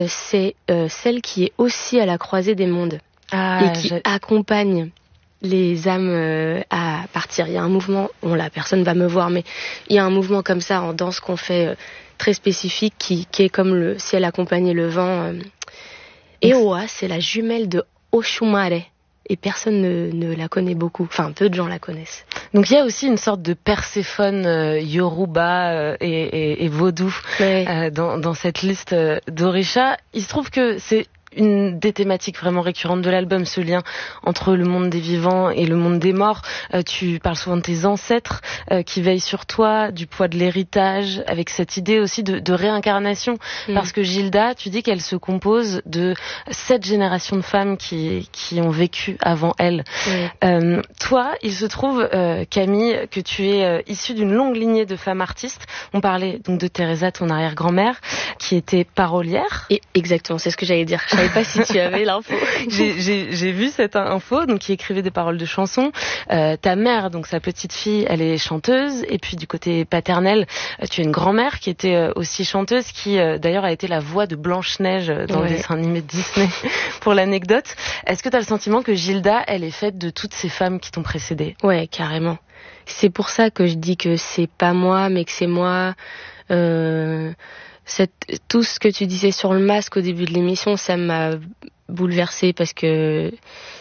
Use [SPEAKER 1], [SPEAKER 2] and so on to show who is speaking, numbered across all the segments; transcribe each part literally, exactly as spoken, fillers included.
[SPEAKER 1] C'est euh, celle qui est aussi à la croisée des mondes
[SPEAKER 2] ah,
[SPEAKER 1] et qui j'ai... accompagne les âmes euh, à partir. Il y a un mouvement, bon là personne va me voir, mais il y a un mouvement comme ça en danse qu'on fait euh, très spécifique qui, qui est comme le, si elle accompagnait le vent. Euh. Et Oa, c'est la jumelle de Oshumare. Et personne ne, ne la connaît beaucoup. Enfin, peu de gens la connaissent.
[SPEAKER 2] Donc il y a aussi une sorte de Perséphone euh, Yoruba euh, et, et, et vaudou ouais. euh, dans, dans cette liste euh, d'Orisha. Il se trouve que c'est une des thématiques vraiment récurrentes de l'album, ce lien entre le monde des vivants et le monde des morts. Euh, tu parles souvent de tes ancêtres euh, qui veillent sur toi, du poids de l'héritage, avec cette idée aussi de, de réincarnation. Mmh. Parce que Gilda, tu dis qu'elle se compose de sept générations de femmes qui, qui ont vécu avant elle. Mmh. Euh, toi, il se trouve, euh, Camille, que tu es euh, issue d'une longue lignée de femmes artistes. On parlait donc de Teresa, ton arrière-grand-mère, qui était parolière.
[SPEAKER 1] Et exactement, c'est ce que j'allais dire. Je savais pas si tu avais l'info.
[SPEAKER 2] j'ai, j'ai, j'ai vu cette info, donc qui écrivait des paroles de chansons. Euh, ta mère, donc sa petite fille, elle est chanteuse. Et puis du côté paternel, euh, tu as une grand-mère qui était euh, aussi chanteuse, qui euh, d'ailleurs a été la voix de Blanche-Neige dans ouais. le dessin animé de Disney, pour l'anecdote. Est-ce que tu as le sentiment que Gilda, elle est faite de toutes ces femmes qui t'ont précédée ?
[SPEAKER 1] Ouais, carrément. C'est pour ça que je dis que c'est pas moi, mais que c'est moi. Euh... Cette, tout ce que tu disais sur le masque au début de l'émission, ça m'a bouleversée parce que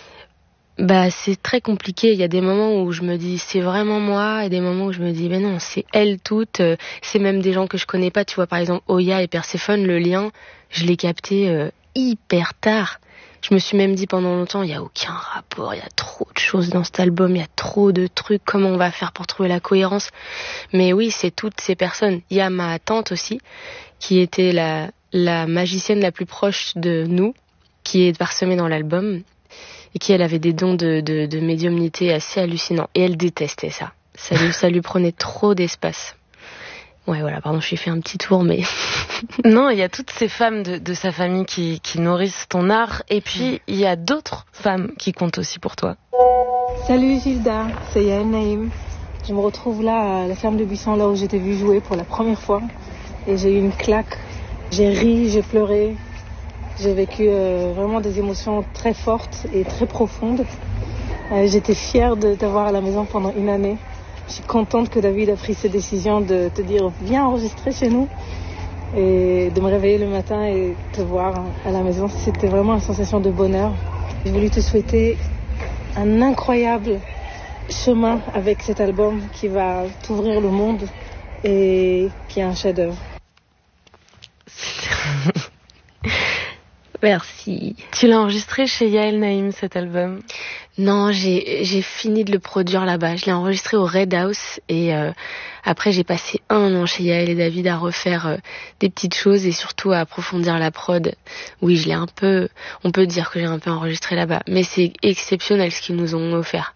[SPEAKER 1] bah c'est très compliqué. Il y a des moments où je me dis c'est vraiment moi et des moments où je me dis ben non, c'est elle toute. C'est même des gens que je connais pas. Tu vois, par exemple Oya et Perséphone, le lien, je l'ai capté euh, hyper tard. Je me suis même dit pendant longtemps, il n'y a aucun rapport, il y a trop de choses dans cet album, il y a trop de trucs, comment on va faire pour trouver la cohérence ? Mais oui, c'est toutes ces personnes. Il y a ma tante aussi, qui était la, la magicienne la plus proche de nous, qui est parsemée dans l'album, et qui, elle, avait des dons de, de, de médiumnité assez hallucinants. Et elle détestait ça. Ça lui, ça lui prenait trop d'espace. Ouais, voilà, pardon, je suis fait un petit tour, mais...
[SPEAKER 2] Non, il y a toutes ces femmes de, de sa famille qui, qui nourrissent ton art, et puis il y a d'autres femmes qui comptent aussi pour toi.
[SPEAKER 3] Salut Gilda, c'est Yael Naïm. Je me retrouve là à la ferme de Buisson, là où j'étais vue jouer pour la première fois, et j'ai eu une claque. J'ai ri, j'ai pleuré, j'ai vécu euh, vraiment des émotions très fortes et très profondes. Euh, j'étais fière de t'avoir à la maison pendant une année. Je suis contente que David a pris cette décision de te dire viens enregistrer chez nous et de me réveiller le matin et te voir à la maison. C'était vraiment une sensation de bonheur. J'ai voulu te souhaiter un incroyable chemin avec cet album qui va t'ouvrir le monde et qui est un chef-d'œuvre.
[SPEAKER 1] Merci.
[SPEAKER 2] Tu l'as enregistré chez Yael Naïm, cet album ?
[SPEAKER 1] Non, j'ai, j'ai fini de le produire là-bas. Je l'ai enregistré au Red House et euh, après j'ai passé un an chez Yael et David à refaire euh, des petites choses et surtout à approfondir la prod. Oui, je l'ai un peu, on peut dire que j'ai un peu enregistré là-bas, mais c'est exceptionnel ce qu'ils nous ont offert.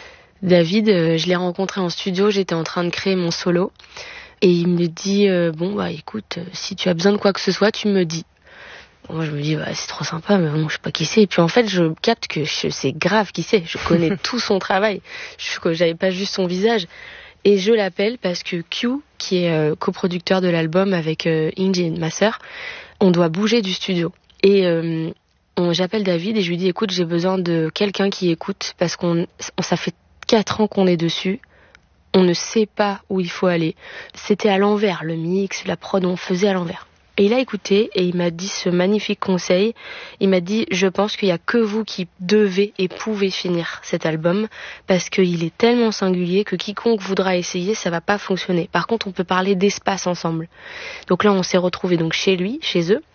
[SPEAKER 1] David, euh, je l'ai rencontré en studio, j'étais en train de créer mon solo et il me dit euh, bon bah écoute, si tu as besoin de quoi que ce soit, tu me dis. Moi, je me dis, bah, c'est trop sympa, mais bon, je sais pas qui c'est. Et puis, en fait, je capte que je, c'est grave qui c'est. Je connais tout son travail. Je, j'avais pas juste son visage. Et je l'appelle parce que Q, qui est euh, coproducteur de l'album avec euh, Indy, ma sœur, on doit bouger du studio. Et euh, on, j'appelle David et je lui dis, écoute, j'ai besoin de quelqu'un qui écoute parce qu'on, on, ça fait quatre ans qu'on est dessus. On ne sait pas où il faut aller. C'était à l'envers, le mix, la prod, on faisait à l'envers. Et il a écouté et il m'a dit ce magnifique conseil. Il m'a dit, je pense qu'il n'y a que vous qui devez et pouvez finir cet album parce qu'il est tellement singulier que quiconque voudra essayer, ça va pas fonctionner. Par contre, on peut parler d'espace ensemble. Donc là, on s'est retrouvés donc chez lui, chez eux,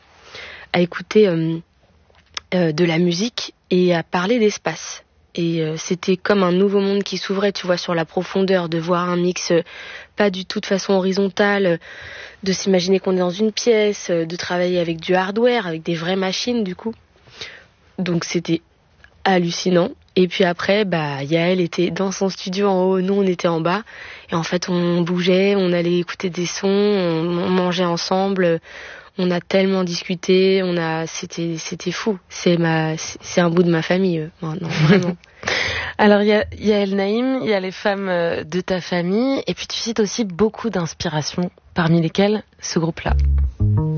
[SPEAKER 1] à écouter euh, euh, de la musique et à parler d'espace. Et euh, c'était comme un nouveau monde qui s'ouvrait, tu vois, sur la profondeur, de voir un mix euh, pas du tout de façon horizontale, euh, de s'imaginer qu'on est dans une pièce, euh, de travailler avec du hardware, avec des vraies machines du coup. Donc c'était hallucinant. Et puis après, bah Yael était dans son studio en haut, nous on était en bas. Et en fait on bougeait, on allait écouter des sons, on, on mangeait ensemble. On a tellement discuté, on a, c'était, c'était fou. C'est ma, c'est un bout de ma famille, euh, maintenant, vraiment.
[SPEAKER 2] Alors, il y a, il y a El Naïm, il y a les femmes de ta famille, et puis tu cites aussi beaucoup d'inspirations, parmi lesquelles ce groupe-là.